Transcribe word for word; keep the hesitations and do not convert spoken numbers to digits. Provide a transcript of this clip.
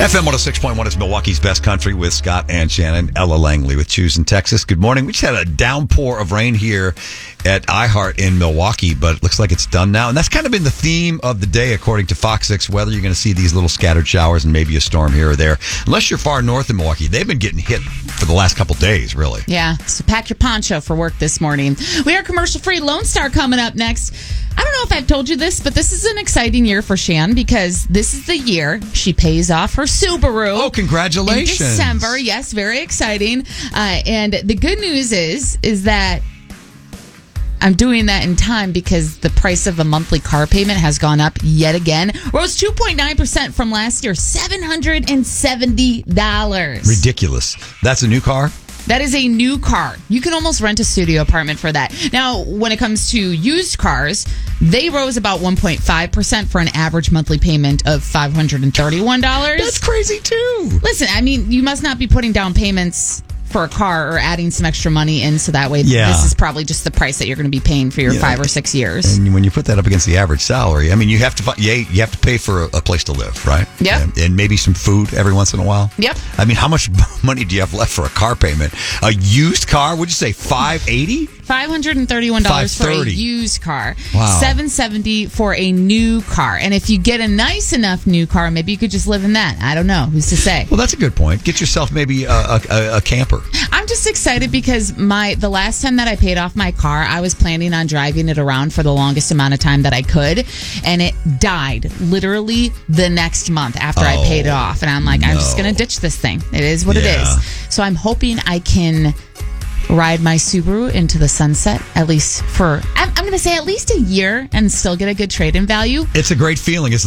F M one oh six point one is Milwaukee's Best Country with Scott and Shannon. Ella Langley with Choose in Texas. Good morning. We just had a downpour of rain here at iHeart in Milwaukee, but it looks like it's done now. And that's kind of been the theme of the day, according to Fox six Weather. You're going to see these little scattered showers and maybe a storm here or there. Unless you're far north in Milwaukee. They've been getting hit for the last couple days, really. Yeah, so pack your poncho for work this morning. We are commercial-free. Lone Star coming up next. I don't know if I've told you this, but this is an exciting year for Shan because this is the year she pays off her Subaru. Oh, congratulations. In December. Yes, very exciting. Uh, and the good news is, is that I'm doing that in time because the price of a monthly car payment has gone up yet again. Rose two point nine percent from last year, seven hundred seventy dollars. Ridiculous. That's a new car? That is a new car. You can almost rent a studio apartment for that. Now, when it comes to used cars, they rose about one point five percent for an average monthly payment of five hundred thirty-one dollars. That's crazy, too. Listen, I mean, you must not be putting down payments for a car or adding some extra money in, so that way yeah. this is probably just the price that you're going to be paying for your yeah. five or six years. And when you put that up against the average salary, I mean, you have to fi- yeah, you have to pay for a, a place to live, right? Yep. And, and maybe some food every once in a while. Yep. I mean, how much money do you have left for a car payment? A used car? Would you say five eighty? five hundred thirty-one dollars for a used car. Wow. seven hundred seventy dollars for a new car. And if you get a nice enough new car, maybe you could just live in that. I don't know. Who's to say? Well, that's a good point. Get yourself maybe a, a, a camper. I'm just excited because my the last time that I paid off my car, I was planning on driving it around for the longest amount of time that I could. And it died literally the next month after oh, I paid it off. And I'm like, no. I'm just going to ditch this thing. It is what yeah. it is. So I'm hoping I can ride my Subaru into the sunset, at least for, I'm, I'm going to say at least a year and still get a good trade-in value. It's a great feeling. It's